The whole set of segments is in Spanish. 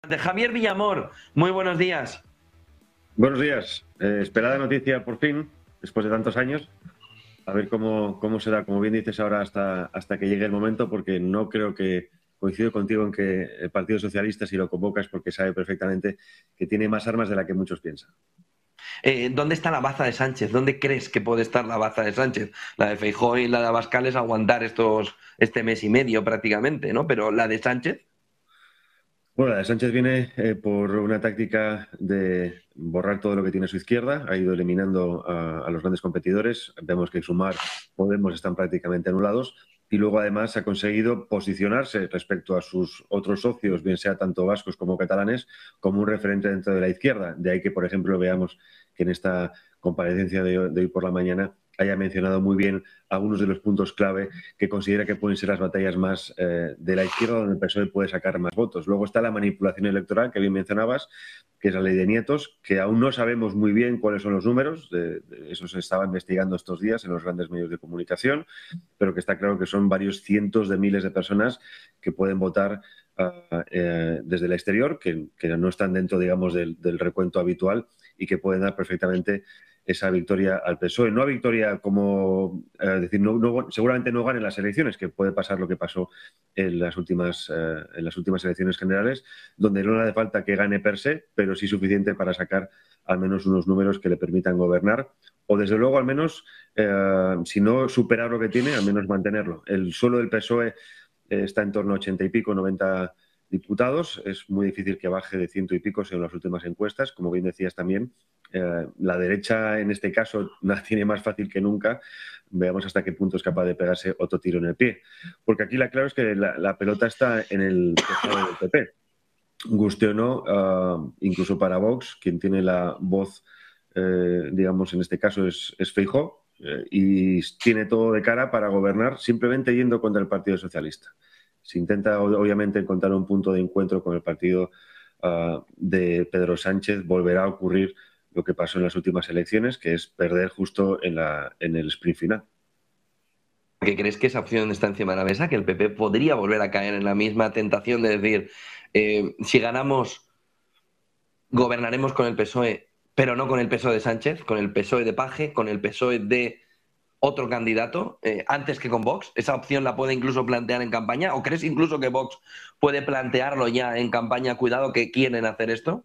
De Javier Villamor, muy buenos días. Buenos días. Esperada noticia por fin, después de tantos años. A ver cómo será, como bien dices ahora, hasta que llegue el momento, porque no creo que coincido contigo en que el Partido Socialista, si lo convoca, es porque sabe perfectamente que tiene más armas de las que muchos piensan. ¿Dónde está la baza de Sánchez? ¿Dónde crees que puede estar la baza de Sánchez? La de Feijóo y la de Abascal es aguantar este mes y medio prácticamente, ¿no? Pero la de Sánchez. Bueno, la de Sánchez viene por una táctica de borrar todo lo que tiene a su izquierda. Ha ido eliminando a los grandes competidores. Vemos que Sumar, Podemos están prácticamente anulados. Y luego, además, ha conseguido posicionarse respecto a sus otros socios, bien sea tanto vascos como catalanes, como un referente dentro de la izquierda. De ahí que, por ejemplo, veamos que en esta comparecencia de hoy por la mañana haya mencionado muy bien algunos de los puntos clave que considera que pueden ser las batallas más de la izquierda, donde el PSOE puede sacar más votos. Luego está la manipulación electoral, que bien mencionabas, que es la ley de nietos, que aún no sabemos muy bien cuáles son los números, eso se estaba investigando estos días en los grandes medios de comunicación, pero que está claro que son varios cientos de miles de personas que pueden votar desde el exterior, que no están dentro, digamos, del recuento habitual y que pueden dar perfectamente esa victoria al PSOE. No a victoria como decir, seguramente no gane las elecciones, que puede pasar lo que pasó en las últimas elecciones generales, donde no le hace falta que gane per se, pero sí suficiente para sacar al menos unos números que le permitan gobernar, o desde luego al menos, si no superar lo que tiene, al menos mantenerlo. El suelo del PSOE está en torno a 80 y pico, 90 diputados. Es muy difícil que baje de 100 y pico según las últimas encuestas, como bien decías también. La derecha, en este caso, la tiene más fácil que nunca. Veamos hasta qué punto es capaz de pegarse otro tiro en el pie. Porque aquí la clave es que la pelota está en el tejado del PP. Guste o no, incluso para Vox, quien tiene la voz, digamos, en este caso es Feijóo, y tiene todo de cara para gobernar simplemente yendo contra el Partido Socialista. Se intenta, obviamente, encontrar un punto de encuentro con el partido de Pedro Sánchez. Volverá a ocurrir lo que pasó en las últimas elecciones, que es perder justo en el sprint final. ¿Qué crees que esa opción está encima de la mesa? Que el PP podría volver a caer en la misma tentación de decir, si ganamos, gobernaremos con el PSOE, pero no con el PSOE de Sánchez, con el PSOE de Paje, con el PSOE de otro candidato, antes que con Vox. ¿Esa opción la puede incluso plantear en campaña? ¿O crees incluso que Vox puede plantearlo ya en campaña? Cuidado que quieren hacer esto.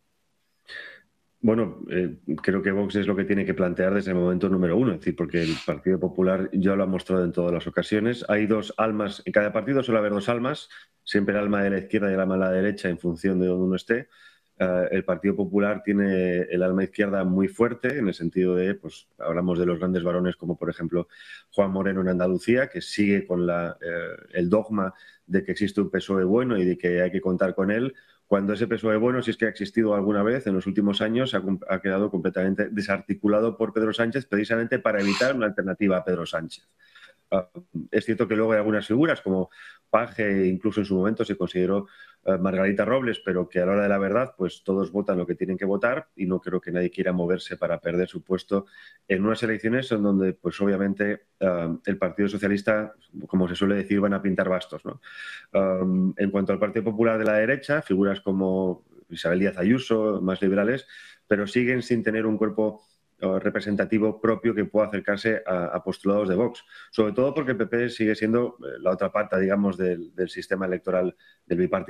Bueno, creo que Vox es lo que tiene que plantear desde el momento número uno, es decir, porque el Partido Popular ya lo ha mostrado en todas las ocasiones. Hay dos almas, en cada partido suele haber dos almas, siempre el alma de la izquierda y el alma de la derecha en función de donde uno esté. El Partido Popular tiene el alma izquierda muy fuerte, en el sentido de, pues hablamos de los grandes varones como por ejemplo Juan Moreno en Andalucía, que sigue con el dogma de que existe un PSOE bueno y de que hay que contar con él, cuando ese PSOE bueno, si es que ha existido alguna vez en los últimos años, ha quedado completamente desarticulado por Pedro Sánchez, precisamente para evitar una alternativa a Pedro Sánchez. Es cierto que luego hay algunas figuras como Paje, incluso en su momento se consideró Margarita Robles, pero que a la hora de la verdad, pues todos votan lo que tienen que votar y no creo que nadie quiera moverse para perder su puesto en unas elecciones en donde, pues obviamente, el Partido Socialista, como se suele decir, van a pintar bastos, ¿no? En cuanto al Partido Popular de la derecha, figuras como Isabel Díaz Ayuso, más liberales, pero siguen sin tener un cuerpo representativo propio que pueda acercarse a postulados de Vox, sobre todo porque el PP sigue siendo la otra pata, digamos, del sistema electoral del bipartidismo